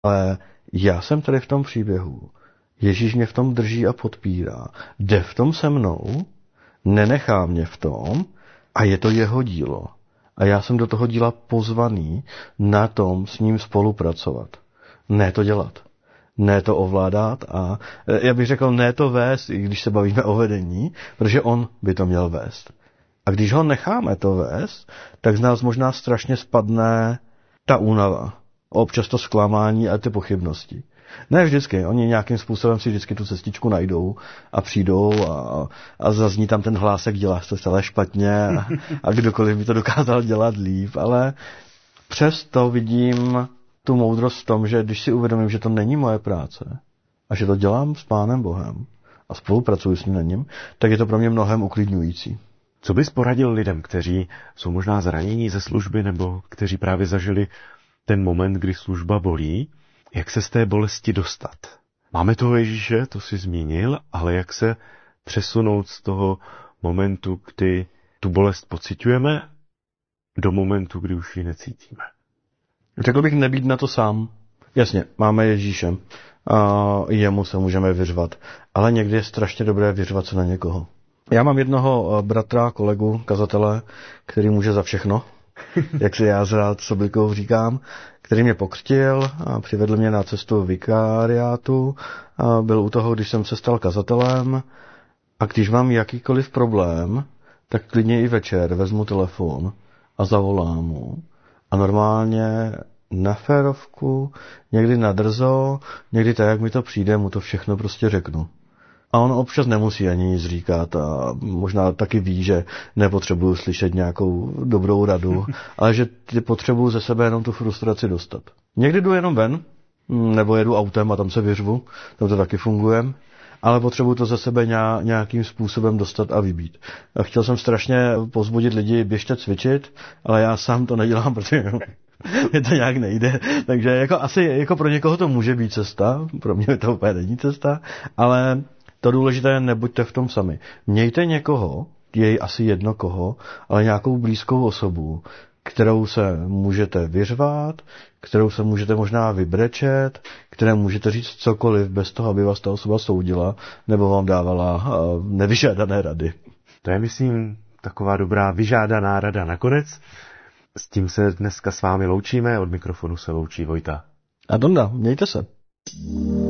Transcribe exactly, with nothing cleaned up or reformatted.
Ale já jsem tady v tom příběhu. Ježíš mě v tom drží a podpírá. Jde v tom se mnou, nenechá mě v tom a je to jeho dílo. A já jsem do toho díla pozvaný na tom s ním spolupracovat. Ne to dělat. Ne to ovládat a já bych řekl ne to vést, i když se bavíme o vedení, protože on by to měl vést. A když ho necháme to vést, tak z nás možná strašně spadne ta únava. Občas to zklamání a ty pochybnosti. Ne vždycky, oni nějakým způsobem si vždycky tu cestičku najdou a přijdou a, a zazní tam ten hlásek, děláš to celé špatně a, a kdokoliv by to dokázal dělat líp, ale přesto vidím tu moudrost v tom, že když si uvědomím, že to není moje práce a že to dělám s Pánem Bohem a spolupracuji s ním na něm, tak je to pro mě mnohem uklidňující. Co bys poradil lidem, kteří jsou možná zranění ze služby nebo kteří právě zažili ten moment, kdy služba bolí, jak se z té bolesti dostat? Máme toho Ježíše, to si zmínil, ale jak se přesunout z toho momentu, kdy tu bolest pociťujeme, do momentu, kdy už ji necítíme? Řekl bych nebýt na to sám. Jasně, máme Ježíše a jemu se můžeme vyřvat, ale někdy je strašně dobré vyřvat se na někoho. Já mám jednoho bratra, kolegu, kazatele, který může za všechno, jak si já rád s oblikou říkám, který mě pokřtil a přivedl mě na cestu vikariátu. A byl u toho, když jsem se stal kazatelem. A když mám jakýkoliv problém, tak klidně i večer vezmu telefon a zavolám mu. A normálně na férovku, někdy na drzo, někdy tak, jak mi to přijde, mu to všechno prostě řeknu. A on občas nemusí ani nic říkat a možná taky ví, že nepotřebuju slyšet nějakou dobrou radu, ale že potřebuju ze sebe jenom tu frustraci dostat. Někdy jdu jenom ven, nebo jedu autem a tam se vyřvu, tam to taky funguje, ale potřebuju to ze sebe nějakým způsobem dostat a vybít. A chtěl jsem strašně povzbudit lidi, běžte cvičit, ale já sám to nedělám, protože mě to nějak nejde. Takže jako asi jako pro někoho to může být cesta, pro mě to úplně není cesta, ale to důležité je, nebuďte v tom sami. Mějte někoho, jej asi jedno koho, ale nějakou blízkou osobu, kterou se můžete vyřvát, kterou se můžete možná vybrečet, které můžete říct cokoliv bez toho, aby vás ta osoba soudila nebo vám dávala nevyžádané rady. To je, myslím, taková dobrá vyžádaná rada nakonec. S tím se dneska s vámi loučíme, od mikrofonu se loučí Vojta. A Donda, mějte se.